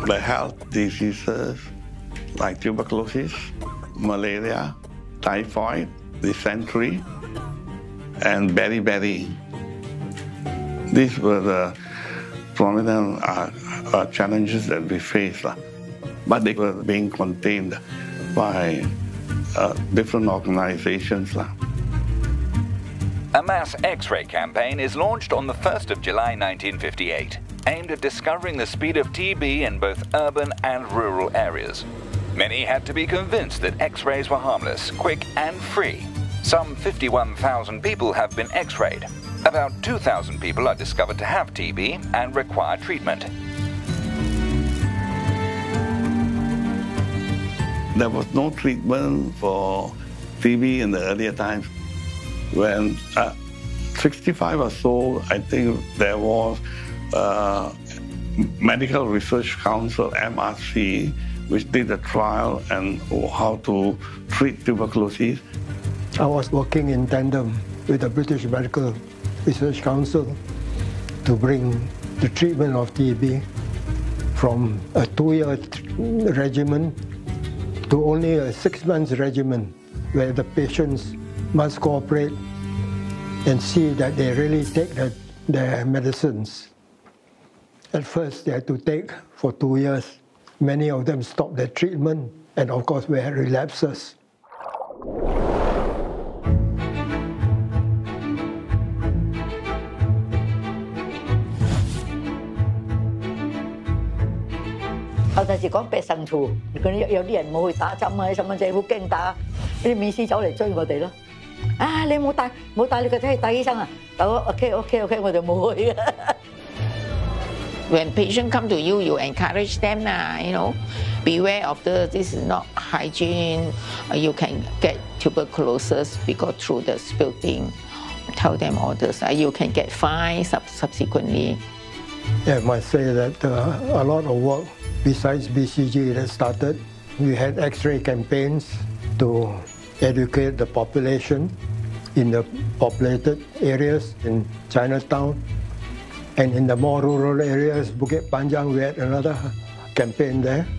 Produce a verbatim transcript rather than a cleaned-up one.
the health diseases like tuberculosis, malaria, typhoid, dysentery, and beriberi. These were the prominent uh, uh, challenges that we faced, uh, but they were being contained by uh, different organizations. Uh. A mass X-ray campaign is launched on the first of July nineteen fifty-eight, aimed at discovering the speed of T B in both urban and rural areas. Many had to be convinced that X-rays were harmless, quick and free. Some fifty-one thousand people have been X-rayed. About two thousand people are discovered to have T B and require treatment. There was no treatment for T B in the earlier times. When uh, sixty-five or so, I think there was uh, Medical Research Council, M R C, which did a trial on how to treat tuberculosis. I was working in tandem with the British Medical Research Council to bring the treatment of T B from a two-year regimen to only a six-month regimen where the patients must cooperate and see that they really take the, their medicines. At first, they had to take for two years. Many of them stopped their treatment, and of course, we had relapses. Có陣時講病神圖，嗰啲有啲人冇去打針啊，啲細蚊仔好驚打，啲美斯走嚟追我哋咯。啊，你冇帶冇帶你個仔去睇醫生啊？我 OK OK OK， 我就冇去啊。 When patients come to you, you encourage them, uh, you know, beware of the, this is not hygiene. Uh, you can get tuberculosis because through the spitting. Tell them all this. Uh, you can get fined sub subsequently. Yeah, I must say that uh, a lot of work besides B C G that started. We had X-ray campaigns to educate the population in the populated areas in Chinatown. And in the more rural areas, Bukit Panjang, we had another campaign there.